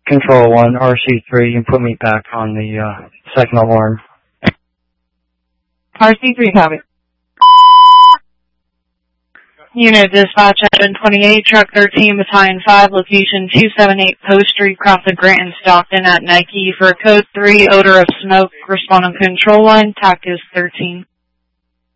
Control 1, RC3, and put me back on the second alarm. RC3, copy. Unit dispatch at 28, truck 13, battalion 5, location 278 Post Street, crossing Grant and Stockton at Nike for code 3, odor of smoke, respond on control line, TAC is 13.